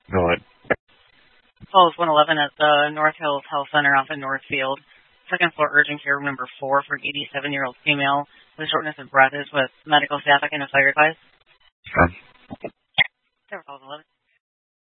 Go ahead. Call is 111 at the North Hills Health Center off in Northfield. Second floor urgent care room number 4 for an 87-year-old female with shortness of breath is with medical staff. I can have fire advice. Sure. Calls 11.